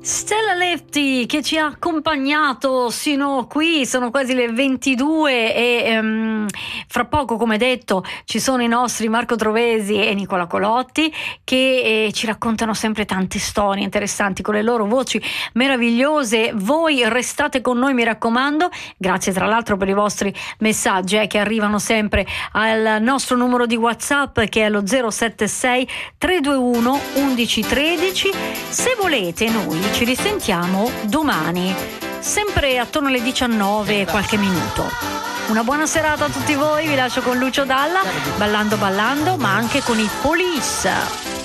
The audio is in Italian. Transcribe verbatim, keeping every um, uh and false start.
Stella Lefti che ci ha accompagnato sino qui, sono quasi le ventidue e um, fra poco, come detto, ci sono i nostri Marco Trovesi e Nicola Colotti che eh, ci raccontano sempre tante storie interessanti con le loro voci meravigliose. Voi restate con noi, mi raccomando, grazie tra l'altro per i vostri messaggi eh, che arrivano sempre al nostro numero di WhatsApp che è lo zero sette sei tre due uno undici tredici. Se volete noi ci risentiamo domani, sempre attorno alle diciannove e qualche minuto. Una buona serata a tutti voi, vi lascio con Lucio Dalla, Ballando Ballando, ma anche con i Police.